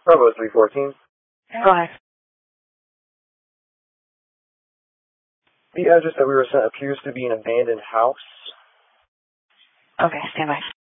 Bravo 314. Go ahead. The address that we were sent appears to be an abandoned house. Okay, stand by.